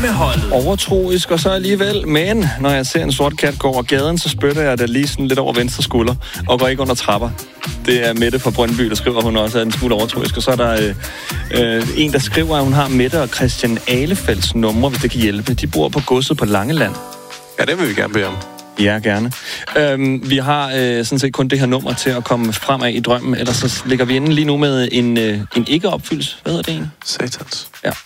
Drømmeholdet. Overtroisk og så alligevel, men når jeg ser en sort kat gå over gaden, så spytter jeg da lige sådan lidt over venstre skulder og går ikke under trapper. Det er Mette fra Brøndby, der skriver, at hun også er en smule overtroisk. Og så er der en, der skriver, at hun har Mette og Christian Ahlefeldts numre, hvis det kan hjælpe. De bor på godset på Langeland. Ja, det vil vi gerne bede om. Ja, gerne. Vi har sådan set kun det her nummer til at komme fremad i drømmen, ellers så ligger vi inde lige nu med en ikke-opfyldes. Hvad hedder det en? Satans. Ja,